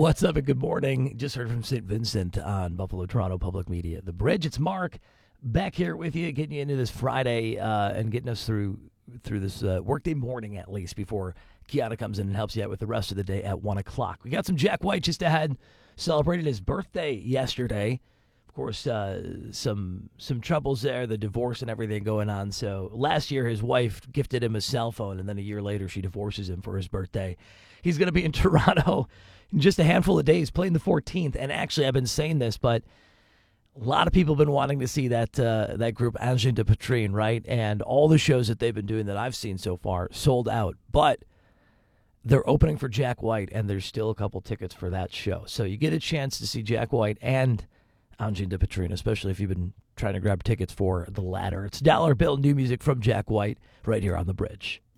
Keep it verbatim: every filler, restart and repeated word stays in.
What's up and good morning. Just heard from Saint Vincent on Buffalo Toronto Public Media. The Bridge, it's Mark back here with you, getting you into this Friday uh, and getting us through through this uh, workday morning at least before Kiana comes in and helps you out with the rest of the day at one o'clock. We got some Jack White just ahead, celebrated his birthday yesterday. Of course, uh, some some troubles there, the divorce and everything going on. So last year his wife gifted him a cell phone, and then a year later she divorces him for his birthday. He's going to be in Toronto in just a handful of days, playing the fourteenth. And actually, I've been saying this, but a lot of people have been wanting to see that uh, that group, Angine de Patrine, right? And all the shows that they've been doing that I've seen so far sold out. But they're opening for Jack White, and there's still a couple tickets for that show. So you get a chance to see Jack White and Angine de Patrine, especially if you've been trying to grab tickets for the latter. It's Dollar Bill new music from Jack White right here on The Bridge.